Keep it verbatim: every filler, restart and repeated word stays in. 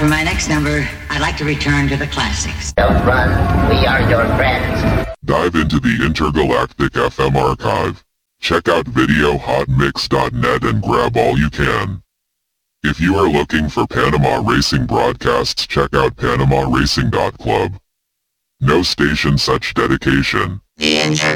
for my next number, I'd like to return to the classics. Don't run. We are your friends. Dive into the Intergalactic F M archive. Check out video hot mix dot net and grab all you can. If you are looking for Panama racing broadcasts, check out panama racing dot club. No station such dedication. The